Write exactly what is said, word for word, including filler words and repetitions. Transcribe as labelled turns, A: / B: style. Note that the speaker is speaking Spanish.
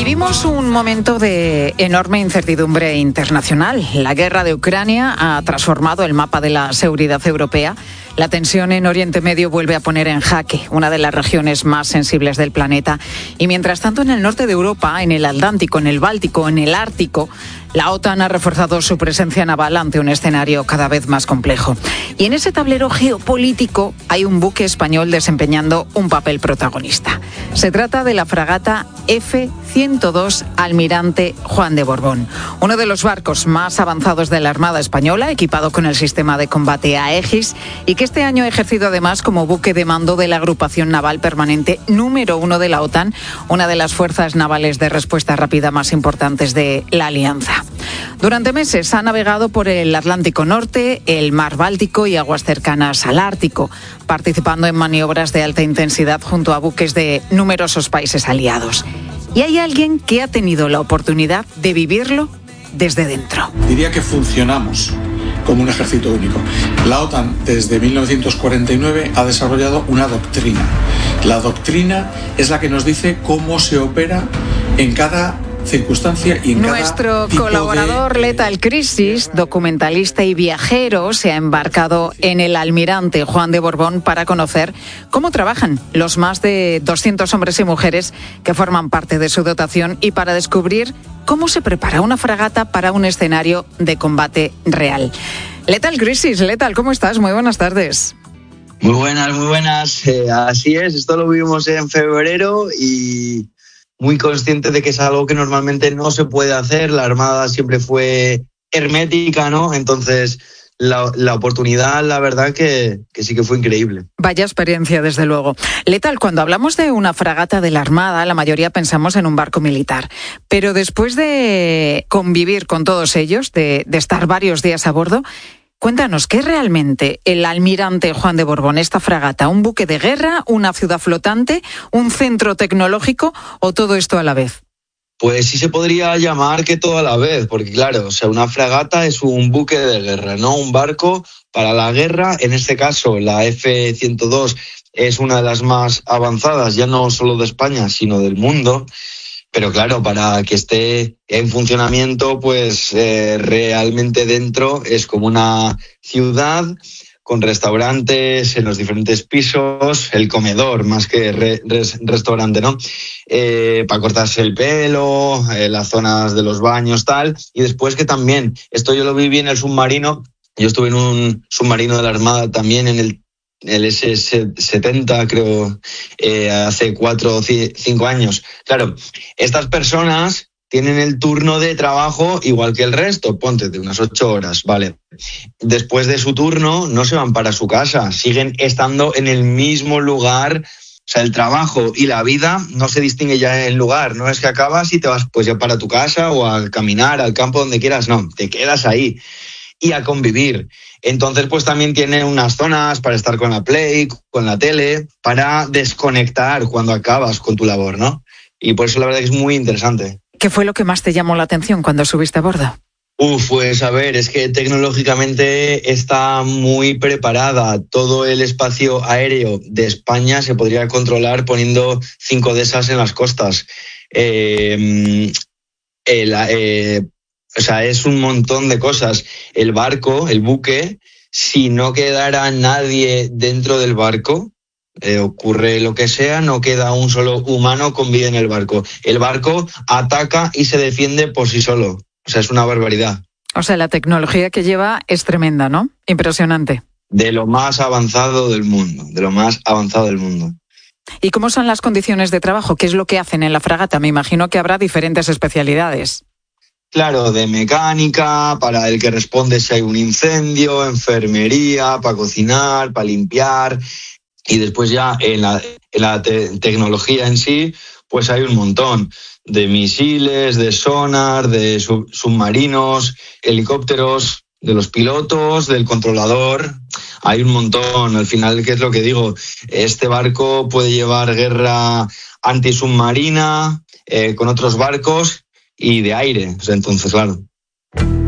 A: Vivimos un momento de enorme incertidumbre internacional. La guerra de Ucrania ha transformado el mapa de la seguridad europea. La tensión en Oriente Medio vuelve a poner en jaque una de las regiones más sensibles del planeta. Y mientras tanto, en el norte de Europa, en el Atlántico, en el Báltico, en el Ártico, la OTAN ha reforzado su presencia naval ante un escenario cada vez más complejo. Y en ese tablero geopolítico hay un buque español desempeñando un papel protagonista. Se trata de la fragata F ciento dos Almirante Juan de Borbón, uno de los barcos más avanzados de la Armada Española, equipado con el sistema de combate Aegis, y que este año ha ejercido además como buque de mando de la agrupación naval permanente número uno de la OTAN, una de las fuerzas navales de respuesta rápida más importantes de la Alianza. Durante meses ha navegado por el Atlántico Norte, el Mar Báltico y aguas cercanas al Ártico, participando en maniobras de alta intensidad junto a buques de numerosos países aliados. Y hay alguien que ha tenido la oportunidad de vivirlo desde dentro.
B: Diría que funcionamos como un ejército único. La OTAN desde mil novecientos cuarenta y nueve ha desarrollado una doctrina. La doctrina es la que nos dice cómo se opera en cada circunstancia y en
A: Nuestro
B: cada
A: colaborador
B: de...
A: Lethal Crisis, documentalista y viajero, se ha embarcado en el Almirante Juan de Borbón para conocer cómo trabajan los más de doscientos hombres y mujeres que forman parte de su dotación y para descubrir cómo se prepara una fragata para un escenario de combate real. Lethal Crisis, Lethal, ¿cómo estás? Muy buenas tardes.
C: Muy buenas, muy buenas. Eh, así es, esto lo vimos en febrero y muy consciente de que es algo que normalmente no se puede hacer. La Armada siempre fue hermética, ¿no? Entonces, la, la oportunidad, la verdad que, que sí que fue increíble.
A: Vaya experiencia, desde luego. Lethal, cuando hablamos de una fragata de la Armada, la mayoría pensamos en un barco militar. Pero después de convivir con todos ellos, de, de estar varios días a bordo, cuéntanos, ¿qué es realmente el Almirante Juan de Borbón, esta fragata? ¿Un buque de guerra, una ciudad flotante, un centro tecnológico o todo esto a la vez?
C: Pues sí se podría llamar que todo a la vez, porque claro, o sea, una fragata es un buque de guerra, ¿no? Un barco para la guerra. En este caso, la F ciento dos es una de las más avanzadas, ya no solo de España, sino del mundo. Pero claro, para que esté en funcionamiento, pues eh, realmente dentro es como una ciudad con restaurantes en los diferentes pisos, el comedor más que re, res, restaurante, ¿no? Eh, para cortarse el pelo, eh, las zonas de los baños, tal. Y después que también, esto yo lo viví en el submarino, yo estuve en un submarino de la Armada también en el el ese setenta, creo, eh, hace cuatro o cinco años. Claro, estas personas tienen el turno de trabajo igual que el resto, ponte de unas ocho horas, ¿vale? Después de su turno no se van para su casa, siguen estando en el mismo lugar. O sea, el trabajo y la vida no se distingue ya en lugar. No es que acabas y te vas pues ya para tu casa o a caminar al campo donde quieras, no, te quedas ahí y a convivir. Entonces, pues también tiene unas zonas para estar con la Play, con la tele, para desconectar cuando acabas con tu labor, ¿no? Y por eso la verdad que es muy interesante.
A: ¿Qué fue lo que más te llamó la atención cuando subiste a bordo?
C: Uf, pues a ver, es que tecnológicamente está muy preparada. Todo el espacio aéreo de España se podría controlar poniendo cinco de esas en las costas. Eh, el, eh, O sea, es un montón de cosas. El barco, el buque, si no quedara nadie dentro del barco, eh, ocurre lo que sea, no queda un solo humano con vida en el barco. El barco ataca y se defiende por sí solo. O sea, es una barbaridad.
A: O sea, la tecnología que lleva es tremenda, ¿no? Impresionante.
C: De lo más avanzado del mundo, de lo más avanzado del mundo.
A: ¿Y cómo son las condiciones de trabajo? ¿Qué es lo que hacen en la fragata? Me imagino que habrá diferentes especialidades.
C: Claro, de mecánica, para el que responde si hay un incendio, enfermería, para cocinar, para limpiar. Y después ya en la, en la te- tecnología en sí, pues hay un montón de misiles, de sonar, de sub- submarinos, helicópteros, de los pilotos, del controlador. Hay un montón. Al final, ¿qué es lo que digo? Este barco puede llevar guerra antisubmarina eh, con otros barcos y de aire. O sea, entonces, claro.